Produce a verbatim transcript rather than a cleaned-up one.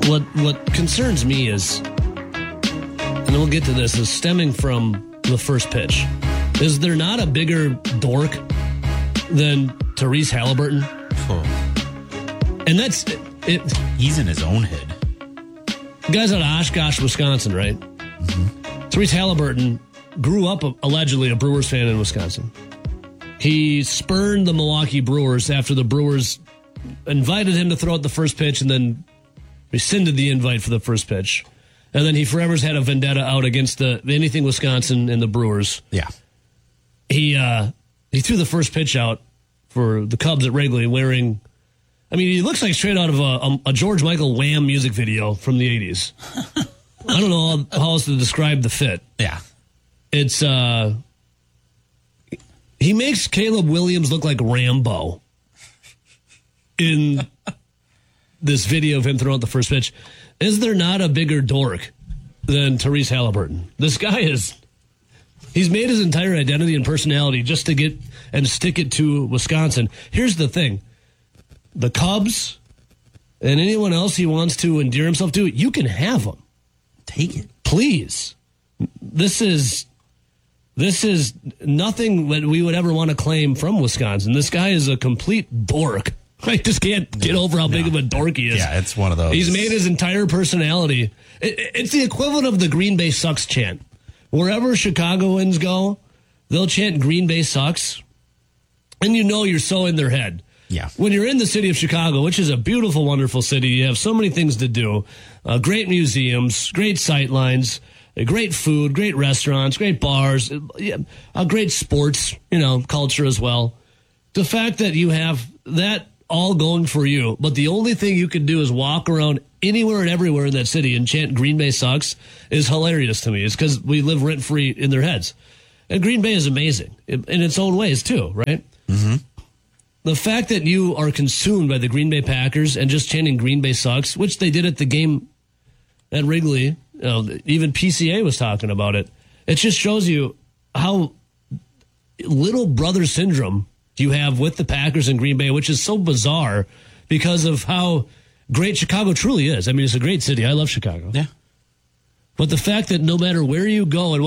what what concerns me is, and we'll get to this, is stemming from the first pitch. Is there not a bigger dork than Therese Halliburton? Oh. And that's it. He's in his own head. Guy's out of Oshkosh, Wisconsin, right? Mm-hmm. Therese Halliburton grew up allegedly a Brewers fan in Wisconsin. He spurned the Milwaukee Brewers after the Brewers invited him to throw out the first pitch and then rescinded the invite for the first pitch. And then he forever's had a vendetta out against the anything Wisconsin and the Brewers. Yeah. He uh, he threw the first pitch out for the Cubs at Wrigley wearing, I mean, he looks like straight out of a, a, a George Michael Wham music video from the eighties. I don't know how, how else to describe the fit. Yeah. It's, uh, he makes Caleb Williams look like Rambo in this video of him throwing out the first pitch. Is there not a bigger dork than Therese Halliburton? This guy is, he's made his entire identity and personality just to get and stick it to Wisconsin. Here's the thing. The Cubs and anyone else he wants to endear himself to, you can have them. Take it. Please. This is this is nothing that we would ever want to claim from Wisconsin. This guy is a complete dork. I just can't get over how big no. of a dork he is. Yeah, it's one of those. He's made his entire personality. It, it's the equivalent of the Green Bay sucks chant. Wherever Chicagoans go, they'll chant Green Bay sucks, and you know you're so in their head. Yeah. When you're in the city of Chicago, which is a beautiful, wonderful city, you have so many things to do, uh, great museums, great sight lines, uh, great food, great restaurants, great bars, uh, yeah, uh, great sports, you know, culture as well. The fact that you have that all going for you, but the only thing you can do is walk around anywhere and everywhere in that city and chant Green Bay sucks is hilarious to me. It's because we live rent-free in their heads. And Green Bay is amazing in, in its own ways, too, right? Mm-hmm. The fact that you are consumed by the Green Bay Packers and just chanting Green Bay sucks, which they did at the game at Wrigley, you know, even P C A was talking about it. It just shows you how little brother syndrome you have with the Packers and Green Bay, which is so bizarre because of how great Chicago truly is. I mean, it's a great city. I love Chicago. Yeah. But the fact that no matter where you go and